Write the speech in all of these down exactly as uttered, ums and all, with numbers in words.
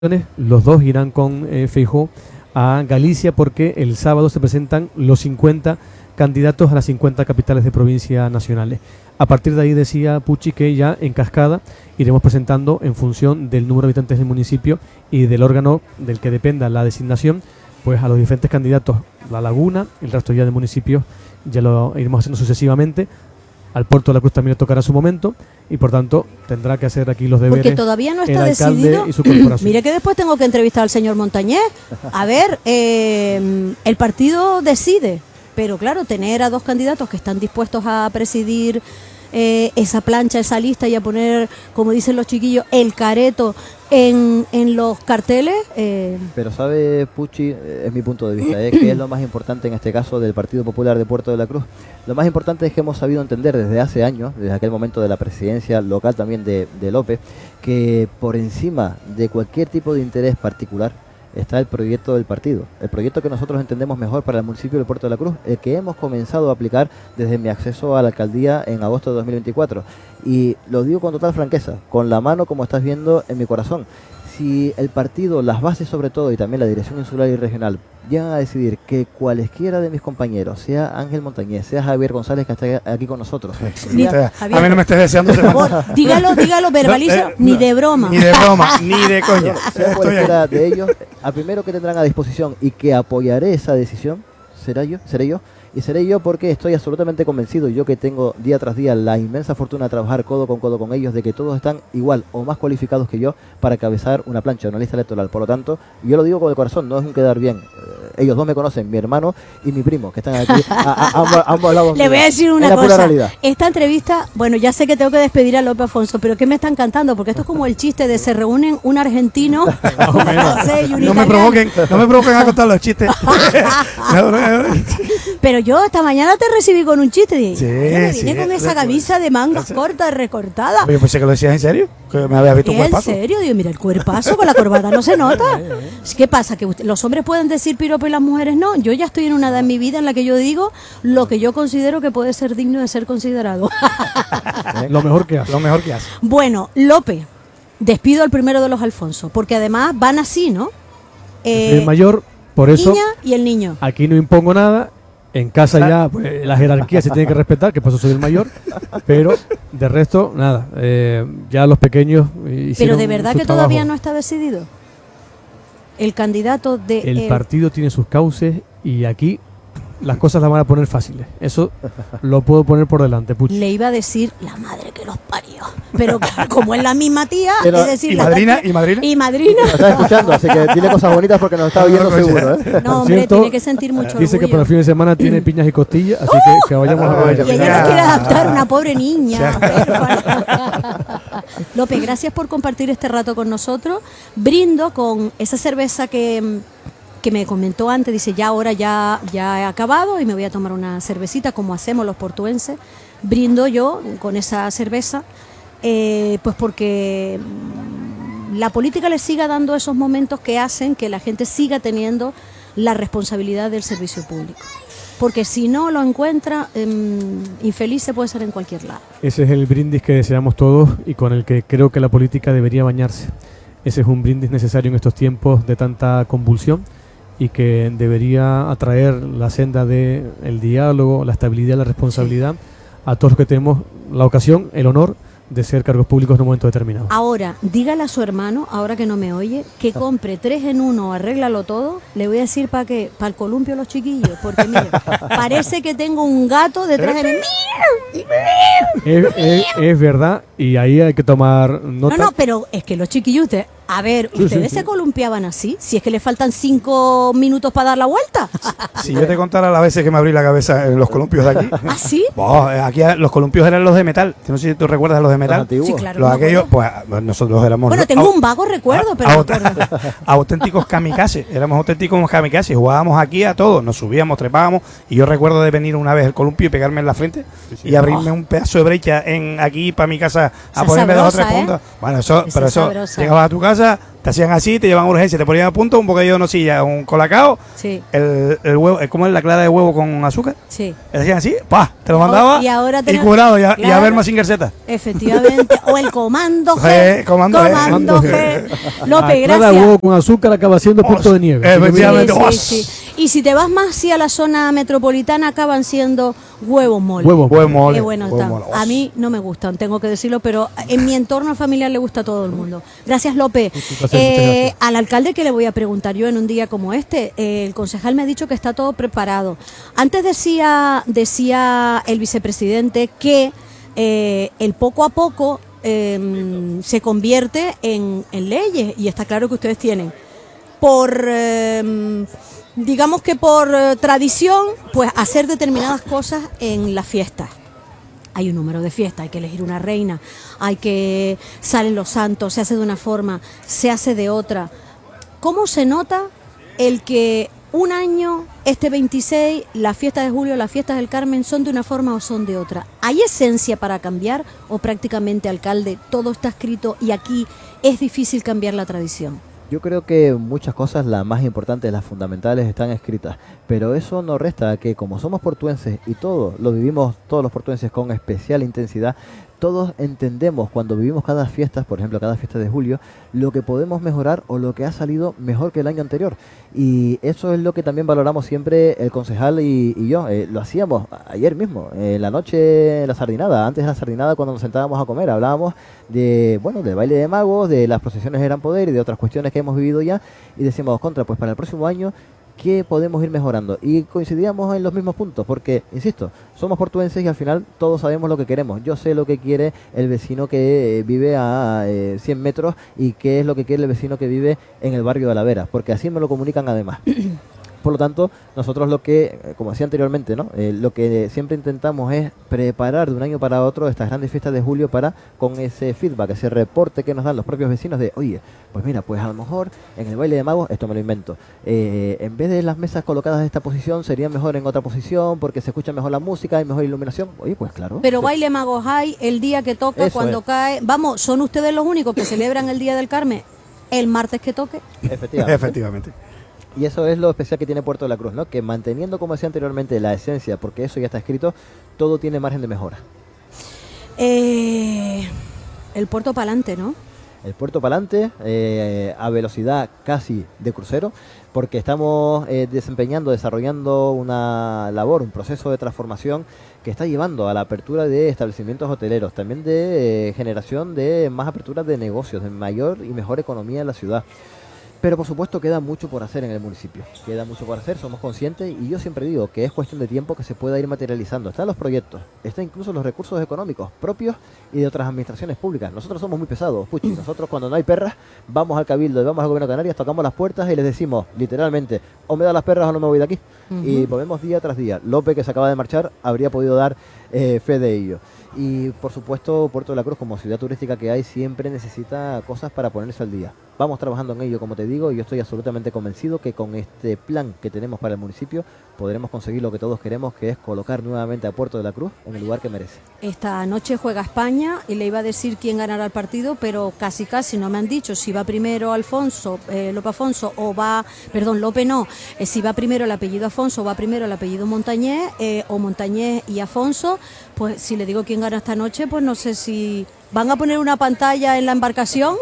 Los dos irán con eh, Feijóo a Galicia porque el sábado se presentan los cincuenta candidatos a las cincuenta capitales de provincia nacionales. A partir de ahí decía Pucci que ya en cascada iremos presentando en función del número de habitantes del municipio y del órgano del que dependa la designación, pues a los diferentes candidatos, La Laguna, el resto ya de municipios ya lo iremos haciendo sucesivamente. Al Puerto de la Cruz también le tocará su momento y por tanto tendrá que hacer aquí los deberes. Porque todavía no está el alcalde decidido. Y su corporación. Mire que después tengo que entrevistar al señor Montañés. A ver, eh, el partido decide, pero claro, tener a dos candidatos que están dispuestos a presidir eh, esa plancha, esa lista y a poner, como dicen los chiquillos, el careto en, en los carteles. Eh. Pero sabe, Pucci, es mi punto de vista, ¿eh? que es lo más importante en este caso del Partido Popular de Puerto de la Cruz. Lo más importante es que hemos sabido entender desde hace años, desde aquel momento de la presidencia local también de, de López, que por encima de cualquier tipo de interés particular está el proyecto del partido, el proyecto que nosotros entendemos mejor para el municipio de Puerto de la Cruz, el que hemos comenzado a aplicar desde mi acceso a la alcaldía en agosto de dos mil veinticuatro. Y lo digo con total franqueza, con la mano como estás viendo en mi corazón. Si el partido, las bases sobre todo y también la dirección insular y regional llegan a decidir que cualesquiera de mis compañeros, sea Ángel Montañés, sea Javier González que está aquí con nosotros, Mira, a mí no me estés deseando. Por favor, dígalo, dígalo, verbaliza, no, eh, ni de broma. Ni de broma, ni de coña. Sea cualquiera de ellos, al primero que tendrán a disposición y que apoyaré esa decisión, será yo, seré yo. Y seré yo porque estoy absolutamente convencido, yo que tengo día tras día la inmensa fortuna de trabajar codo con codo con ellos, de que todos están igual o más cualificados que yo para cabezar una plancha, una lista electoral. Por lo tanto, yo lo digo con el corazón, no es un quedar bien. Eh, ellos dos me conocen, mi hermano y mi primo, que están aquí a, a, a ambos, ambos lados. Le voy a decir una cosa, esta entrevista, bueno, ya sé que tengo que despedir a López Afonso, pero que me están cantando, porque esto es como el chiste de se reúnen un argentino, un francés y un no italiano. me provoquen, no me provoquen a contar los chistes. Pero yo esta mañana te recibí con un chiste. Dije, sí, me sí, vine con sí, esa sí, camisa de mangas sí. cortas, recortada. Yo pensé que lo decías en serio, que me habías visto un cuerpazo. ¿En serio? Digo, mira, el cuerpazo con la corbata no se nota. ¿Qué pasa? ¿Que usted, los hombres pueden decir piropo y las mujeres no? Yo ya estoy en una edad en mi vida en la que yo digo lo que yo considero que puede ser digno de ser considerado. Lo mejor que hace. Lo mejor que hace. Bueno, López, despido al primero de los Alfonso, porque además van así, ¿no? Eh, el mayor, por eso. Niña y el niño. Aquí no impongo nada. En casa ya pues, la jerarquía se tiene que respetar, que por eso soy el mayor, pero de resto, nada, eh, ya los pequeños hicieron. Pero de verdad que trabajo. Todavía no está decidido el candidato de... El eh, partido tiene sus cauces y aquí las cosas las van a poner fáciles. Eso lo puedo poner por delante, Pucci. Le iba a decir la madre que los parió. Pero como es la misma tía, pero, es decir, ¿y, la madrina, tía, ¿Y madrina? Y madrina. Nos está escuchando, así que dile cosas bonitas porque nos está oyendo seguro. ¿eh? No, hombre, ¿Cierto? tiene que sentir mucho Dice orgullo. que para el fin de semana tiene piñas y costillas, así que, que vayamos a ver. Y ella no quiere adaptar, una pobre niña. López, gracias por compartir este rato con nosotros. Brindo con esa cerveza que... que me comentó antes, dice ya ahora ya, ya he acabado y me voy a tomar una cervecita como hacemos los portuenses. Brindo yo con esa cerveza, eh, pues porque la política le siga dando esos momentos que hacen que la gente siga teniendo la responsabilidad del servicio público. Porque si no lo encuentra, eh, infeliz se puede ser en cualquier lado. Ese es el brindis que deseamos todos y con el que creo que la política debería bañarse. Ese es un brindis necesario en estos tiempos de tanta convulsión y que debería atraer la senda del diálogo, la estabilidad, la responsabilidad a todos los que tenemos la ocasión, el honor de ser cargos públicos en un momento determinado. Ahora, dígale a su hermano, ahora que no me oye, que compre tres en uno, arréglalo todo. Le voy a decir para qué, para el columpio los chiquillos, porque mire, parece que tengo un gato detrás de mí. Es, es, es verdad, y ahí hay que tomar nota. No, no, pero es que los chiquillos, usted, a ver, Sí, ¿ustedes sí, sí. se columpiaban así? Si es que le faltan cinco minutos para dar la vuelta. Si yo te contara las veces que me abrí la cabeza en los columpios de aquí. ¿Ah, sí? Oh, aquí los columpios eran los de metal. No sé si tú recuerdas los de metal. Los Sí, claro. Los me aquellos, acuerdo. pues nosotros éramos. Bueno, tengo un vago recuerdo, pero me acuerdo. Auténticos kamikazes. Éramos auténticos kamikazes. Jugábamos aquí a todos. Nos subíamos, trepábamos. Y yo recuerdo de venir una vez el columpio y pegarme en la frente sí, sí. y abrirme oh. un pedazo de brecha en aquí para mi casa a Esa ponerme sabrosa, dos o tres ¿eh? puntos. Bueno, eso, Esa pero eso, sabrosa. llegabas a tu casa, te hacían así, te llevaban a urgencia, te ponían a punto un bocadillo de nocilla, un colacao, Sí, el, el huevo, ¿cómo es la clara de huevo con azúcar? sí. Te hacían así, pa, te lo Oh, mandaba y ahora y tenemos- curado, y a, y a claro. ver más sin Z. Efectivamente. O el comando G. G, comando G. Comando G. López, Ah, cada gracias. huevo con azúcar acaba siendo punto de nieve. Así que mira, Efectivamente. Sí, ¡Os! sí, sí. Y si te vas más hacia la zona metropolitana, acaban siendo huevos mole. Huevos Huevo mole. Qué bueno huevo están. mole. A mí no me gustan, tengo que decirlo, pero en mi entorno familiar le gusta a todo el mundo. Gracias, López. Un placer, Eh, muchas gracias. al alcalde, que le voy a preguntar yo en un día como este, eh, el concejal me ha dicho que está todo preparado. Antes decía, decía el vicepresidente que eh, el poco a poco eh, se convierte en, en leyes, y está claro que ustedes tienen por, eh, digamos que por eh, tradición, pues hacer determinadas cosas en las fiestas. Hay un número de fiestas, hay que elegir una reina, hay que salen los santos, se hace de una forma, se hace de otra. ¿Cómo se nota el que un año, este veintiséis, las fiestas de julio, las fiestas del Carmen son de una forma o son de otra? ¿Hay esencia para cambiar o prácticamente, alcalde, todo está escrito y aquí es difícil cambiar la tradición? Yo creo que muchas cosas, las más importantes, las fundamentales, están escritas, pero eso no resta que como somos portuenses y todos lo vivimos, todos los portuenses con especial intensidad, todos entendemos cuando vivimos cada fiesta, por ejemplo cada fiesta de julio, lo que podemos mejorar o lo que ha salido mejor que el año anterior. Y eso es lo que también valoramos siempre el concejal y, y yo. Eh, lo hacíamos ayer mismo, en la noche, en la sardinada, antes de la sardinada, cuando nos sentábamos a comer, hablábamos de, bueno, del baile de magos, de las procesiones de Gran Poder y de otras cuestiones que hemos vivido ya, y decíamos, contra, pues para el próximo año, ¿qué podemos ir mejorando? Y coincidíamos en los mismos puntos, porque, insisto, somos portuenses y al final todos sabemos lo que queremos. Yo sé lo que quiere el vecino que eh, vive a eh, cien metros y qué es lo que quiere el vecino que vive en el barrio de la Vera, porque así me lo comunican además. Por lo tanto, nosotros lo que, eh, como decía anteriormente, ¿no? Eh, lo que siempre intentamos es preparar de un año para otro estas grandes fiestas de julio para, con ese feedback, ese reporte que nos dan los propios vecinos de, oye, pues mira, pues a lo mejor en el baile de magos, esto me lo invento, eh, en vez de las mesas colocadas en esta posición, sería mejor en otra posición porque se escucha mejor la música, hay mejor iluminación. Oye, pues claro. Pero Sí. baile magos hay el día que toca, Eso cuando es. cae. Vamos, ¿son ustedes los únicos que celebran el Día del Carmen el martes que toque? Efectivamente. Efectivamente. Y eso es lo especial que tiene Puerto de la Cruz, ¿no? Que manteniendo, como decía anteriormente, la esencia, porque eso ya está escrito, todo tiene margen de mejora. Eh, el puerto para adelante, ¿no? El puerto para adelante, eh, a velocidad casi de crucero, porque estamos eh, desempeñando, desarrollando una labor, un proceso de transformación que está llevando a la apertura de establecimientos hoteleros, también de eh, generación de más aperturas de negocios, de mayor y mejor economía en la ciudad. Pero por supuesto queda mucho por hacer en el municipio, queda mucho por hacer, somos conscientes y yo siempre digo que es cuestión de tiempo que se pueda ir materializando. Están los proyectos, están incluso los recursos económicos propios y de otras administraciones públicas. Nosotros somos muy pesados, Puchi, nosotros cuando no hay perras vamos al Cabildo y vamos al Gobierno de Canarias, tocamos las puertas y les decimos literalmente, o me da las perras o no me voy de aquí. Ujú. Y volvemos día tras día. López, que se acaba de marchar, habría podido dar eh, fe de ello. Y por supuesto Puerto de la Cruz, como ciudad turística que hay, siempre necesita cosas para ponerse al día. Vamos trabajando en ello, como te digo, y yo estoy absolutamente convencido que con este plan que tenemos para el municipio podremos conseguir lo que todos queremos, que es colocar nuevamente a Puerto de la Cruz en el lugar que merece. Esta noche juega España y le iba a decir quién ganará el partido, pero casi casi no me han dicho si va primero Alfonso, eh, Lope Afonso o va, perdón, Lope no, eh, si va primero el apellido Afonso o va primero el apellido Montañés eh, o Montañés y Afonso. Pues si le digo quién gana esta noche, pues no sé si van a poner una pantalla en la embarcación.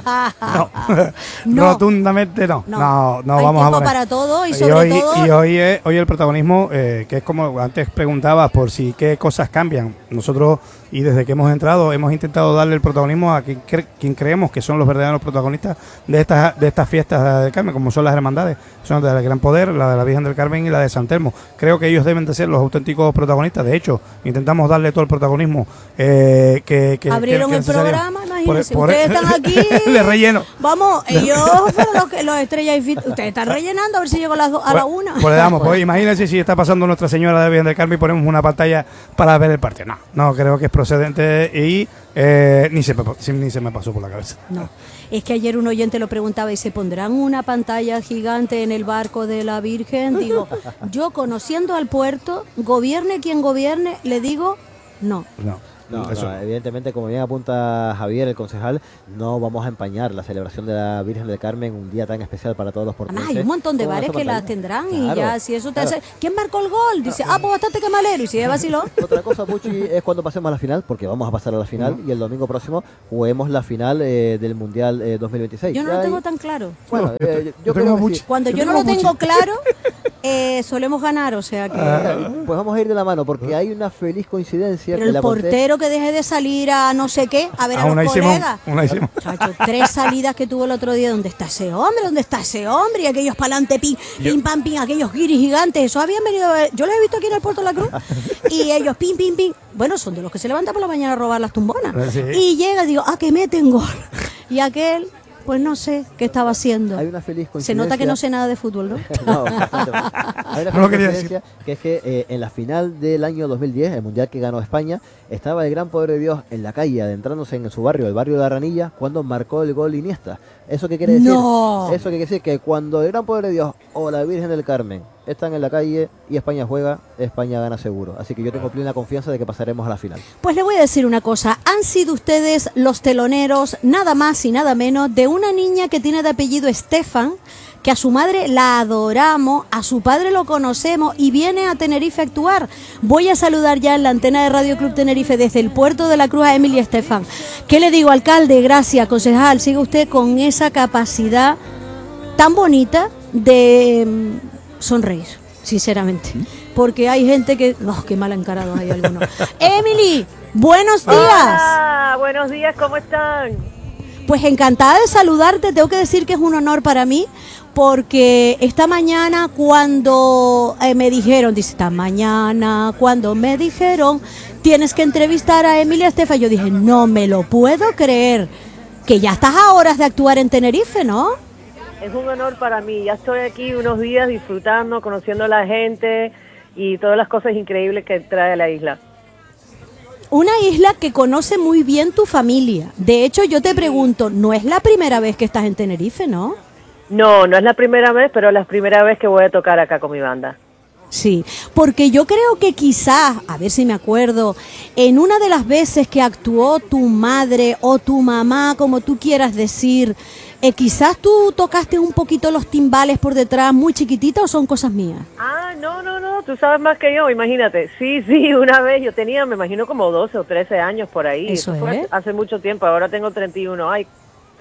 No, No. rotundamente no. No. No, no, Hay vamos a tiempo poner. para todo y Y sobre hoy, todo- y hoy, es- hoy el protagonismo, eh, que es como antes preguntabas por si qué cosas cambian. Nosotros, y desde que hemos entrado, hemos intentado darle el protagonismo a quien, cre- quien creemos que son los verdaderos protagonistas de estas, de estas fiestas del Carmen, como son las hermandades. Son la del Gran Poder, la de la Virgen del Carmen y la de San Telmo. Creo que ellos deben de ser los auténticos protagonistas. De hecho, intentamos darle todo el protagonismo eh, que, que Abrieron que- que el necesario. programa, imagínense. Por- por- Ustedes están aquí. de relleno. Vamos, ellos fueron los, que- los estrellas y fit. Ustedes están rellenando a ver si llego a las do- a la Pues- una. Pues le damos, pues imagínense si está pasando Nuestra Señora de Virgen del Carmen y ponemos una pantalla para ver el partido. No, no creo que es procedente y eh, ni, se, me- ni se me pasó por la cabeza. No, es que ayer un oyente lo preguntaba y se pondrán una pantalla gigante en el barco de la Virgen. Digo, yo conociendo al puerto, gobierne quien gobierne, le digo, no. No. No, Eso. no, evidentemente, como bien apunta Javier, el concejal, no vamos a empañar la celebración de la Virgen del Carmen, un día tan especial para todos los portugueses. Además, hay un montón de ¿Cómo bares no se que las montaría? tendrán Claro, y ya, si eso te claro. hace... ¿Quién marcó el gol? Dice, ah, pues bastante que malero, y si es vacilón. Otra cosa, Puchi, es cuando pasemos a la final, porque vamos a pasar a la final, Uh-huh. y el domingo próximo juguemos la final eh, del Mundial eh, dos mil veintiséis. Yo no Ya lo tengo ahí- tan claro. Bueno, Yo eh, te- yo, yo creo tengo que Puchi. sí. Cuando yo, Yo no lo tengo tengo mucho. claro, eh, solemos ganar, o sea que... Ah, pues vamos a ir de la mano, porque hay una feliz coincidencia Pero que el la conté- portero que deje de salir a no sé qué, a ver a Ah, los una Simón, colegas. una Simón. Chacho, tres salidas que tuvo el otro día. ¿Dónde está ese hombre? ¿Dónde está ese hombre? Y aquellos pa'lante, pim, pim, pam, pim, aquellos guiris gigantes. Eso habían venido. a- Yo los he visto aquí en el Puerto de la Cruz. Y ellos, pim, pim, pim. Bueno, son de los que se levantan por la mañana a robar las tumbonas. Sí. Y llega y digo, ah, que meten gol. Y aquel, pues no sé qué estaba haciendo. Hay una feliz coincidencia. Se nota que no sé nada de fútbol, ¿no? No, bastante mal. Hay una No lo quería coincidencia que es que eh, en la final del año dos mil diez, el mundial que ganó España, estaba el gran poder de Dios en la calle, adentrándose en su barrio, el barrio de la Ranilla, cuando marcó el gol Iniesta. ¿Eso qué quiere decir? No. Eso quiere decir que cuando el gran poder de Dios o la Virgen del Carmen están en la calle y España juega, España gana seguro. Así que yo tengo plena confianza de que pasaremos a la final. Pues le voy a decir una cosa, han sido ustedes los teloneros, nada más y nada menos, de una niña que tiene de apellido Estefan, que a su madre la adoramos, a su padre lo conocemos y viene a Tenerife a actuar. Voy a saludar ya en la antena de Radio Club Tenerife desde el Puerto de la Cruz a Emily Estefan. ¿Qué le digo, alcalde? Gracias, concejal, siga usted con esa capacidad tan bonita de mm, sonreír, sinceramente. Porque hay gente que... ¡Oh, qué mal encarados hay algunos! Emily, buenos días. Hola, buenos días, ¿cómo están? Pues encantada de saludarte, tengo que decir que es un honor para mí, porque esta mañana cuando eh, me dijeron, dice, esta mañana cuando me dijeron, tienes que entrevistar a Emilia Estefan, yo dije, no me lo puedo creer, que ya estás a horas de actuar en Tenerife, ¿no? Es un honor para mí, ya estoy aquí unos días disfrutando, conociendo a la gente y todas las cosas increíbles que trae la isla. Una isla que conoce muy bien tu familia. De hecho, yo te pregunto, no es la primera vez que estás en Tenerife, ¿no? No, no es la primera vez, pero es la primera vez que voy a tocar acá con mi banda. Sí, porque yo creo que quizás, a ver si me acuerdo, en una de las veces que actuó tu madre o tu mamá, como tú quieras decir, eh, quizás tú tocaste un poquito los timbales por detrás, muy chiquitita, o son cosas mías. Ah, no, no, no, tú sabes más que yo, imagínate. Sí, sí, una vez yo tenía, me imagino, como doce o trece años por ahí. Eso fue es. hace mucho tiempo, ahora tengo treinta y uno. Ay,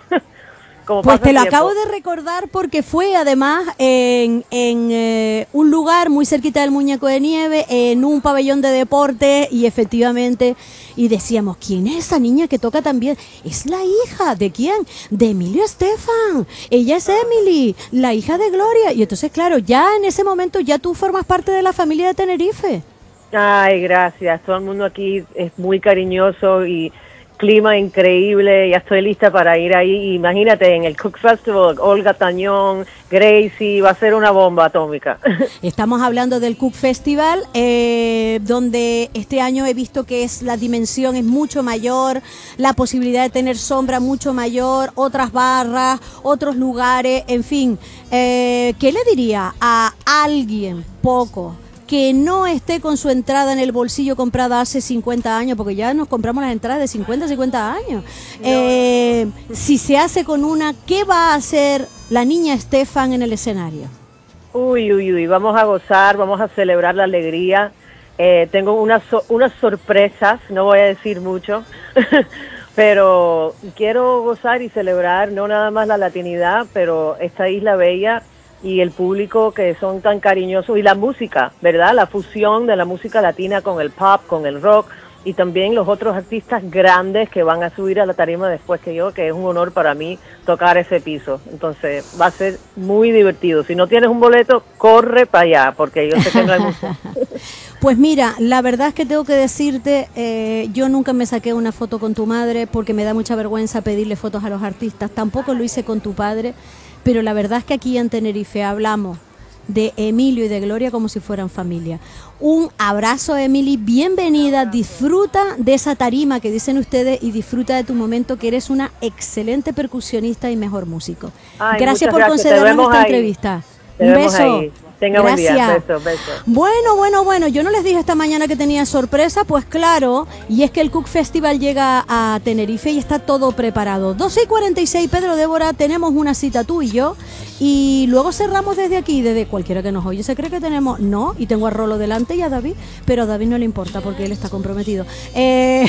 como Pues pasa te el lo tiempo. acabo de recordar porque fue además en, en eh, un lugar muy cerquita del Muñeco de Nieve, en un pabellón de deporte y efectivamente, y decíamos, ¿quién es esa niña que toca tan bien? Es la hija, ¿de quién? De Emilio Estefan, ella es Emily, la hija de Gloria. Y entonces, claro, ya en ese momento ya tú formas parte de la familia de Tenerife. Ay, gracias. Todo el mundo aquí es muy cariñoso y clima increíble. Ya estoy lista para ir ahí. Imagínate, en el Cook Festival, Olga Tañón, Gracie, va a ser una bomba atómica. Estamos hablando del Cook Festival, eh, donde este año he visto que es la dimensión es mucho mayor, la posibilidad de tener sombra mucho mayor, otras barras, otros lugares, en fin. Eh, ¿Qué le diría a alguien poco que no esté con su entrada en el bolsillo comprada hace cincuenta años, porque ya nos compramos las entradas de cincuenta, cincuenta años? Eh, si se hace con una, ¿qué va a hacer la niña Estefan en el escenario? Uy, uy, uy, vamos a gozar, vamos a celebrar la alegría. Eh, tengo unas, so- unas sorpresas, no voy a decir mucho, pero quiero gozar y celebrar no nada más la latinidad, pero esta isla bella y el público que son tan cariñosos y la música, ¿verdad? La fusión de la música latina con el pop, con el rock y también los otros artistas grandes que van a subir a la tarima después que yo, que es un honor para mí tocar ese piso. Entonces va a ser muy divertido. Si no tienes un boleto, corre para allá, porque yo sé que no hay mucho. Pues mira, la verdad es que tengo que decirte, eh, yo nunca me saqué una foto con tu madre porque me da mucha vergüenza pedirle fotos a los artistas, tampoco lo hice con tu padre, pero la verdad es que aquí en Tenerife hablamos de Emilio y de Gloria como si fueran familia. Un abrazo, Emily, bienvenida, disfruta de esa tarima que dicen ustedes y disfruta de tu momento, que eres una excelente percusionista y mejor músico. Ay, Gracias muchas por gracias. Te concedernos vemos esta ahí. entrevista. Te Un vemos beso. ahí. Tenga buen día. Gracias. Besos, besos. Bueno, bueno, bueno, yo no les dije esta mañana que tenía sorpresa, pues claro, y es que el Cook Festival llega a Tenerife y está todo preparado. doce y cuarenta y seis, Pedro, Débora, tenemos una cita tú y yo, y luego cerramos desde aquí, desde cualquiera que nos oye. ¿Se cree que tenemos? No, y tengo a Rolo delante y a David, pero a David no le importa porque él está comprometido. Eh,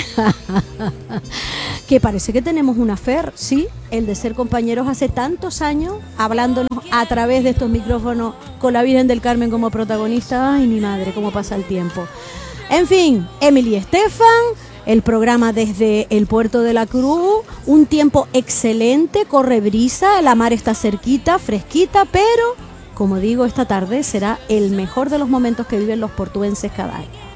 que parece que tenemos una fer, sí, el de ser compañeros hace tantos años, hablándonos a través de estos micrófonos con la Virgen del Carmen como protagonista. Ay, mi madre, cómo pasa el tiempo. En fin, Emily Estefan, el programa desde el puerto de la Cruz, un tiempo excelente, corre brisa, la mar está cerquita, fresquita, pero, como digo, esta tarde será el mejor de los momentos que viven los portuenses cada año.